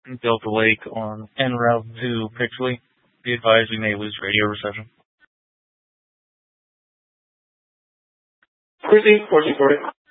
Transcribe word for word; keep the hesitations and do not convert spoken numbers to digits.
Delta Lake on en route to Pixley. Be advised we may lose radio reception. Proceed, four six four.